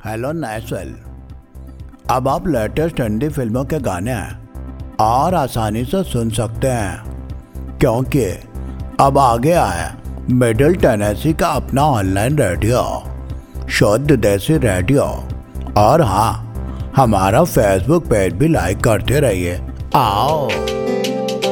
Hello नेस्वेल। अब आप latest Hindi फिल्मों के गाने और आसानी से सुन सकते हैं, क्योंकि अब आ गया है मिडिल टेनेसी का अपना ऑनलाइन रेडियो, शुद्ध देसी रेडियो। और हाँ, हमारा फेसबुक पेज भी लाइक करते रहिए। आओ।